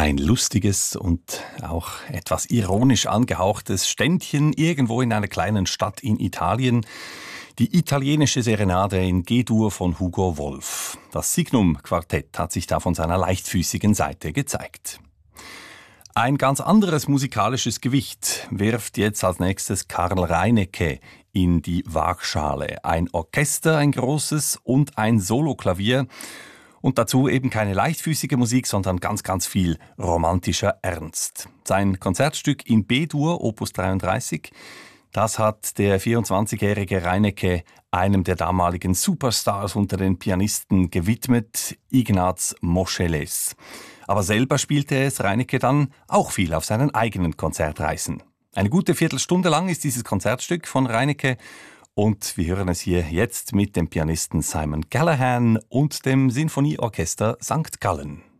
Ein lustiges und auch etwas ironisch angehauchtes Ständchen irgendwo in einer kleinen Stadt in Italien. Die italienische Serenade in G-Dur von Hugo Wolf. Das Signum-Quartett hat sich da von seiner leichtfüßigen Seite gezeigt. Ein ganz anderes musikalisches Gewicht wirft jetzt als nächstes Karl Reinecke in die Waagschale. Ein Orchester, ein großes und ein Soloklavier. Und dazu eben keine leichtfüßige Musik, sondern ganz, ganz viel romantischer Ernst. Sein Konzertstück in B-Dur, Opus 33, das hat der 24-jährige Reinecke einem der damaligen Superstars unter den Pianisten gewidmet, Ignaz Moscheles. Aber selber spielte es Reinecke dann auch viel auf seinen eigenen Konzertreisen. Eine gute Viertelstunde lang ist dieses Konzertstück von Reinecke und wir hören es hier jetzt mit dem Pianisten Simon Callahan und dem Sinfonieorchester St. Gallen.